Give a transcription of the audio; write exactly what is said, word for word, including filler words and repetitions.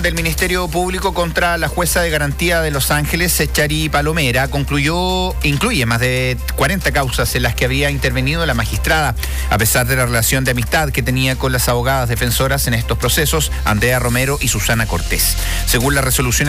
Del Ministerio Público contra la jueza de garantía de Los Ángeles, Chari Palomera, concluyó, incluye más de cuarenta causas en las que había intervenido la magistrada, a pesar de la relación de amistad que tenía con las abogadas defensoras en estos procesos, Andrea Romero y Susana Cortés. Según la resolución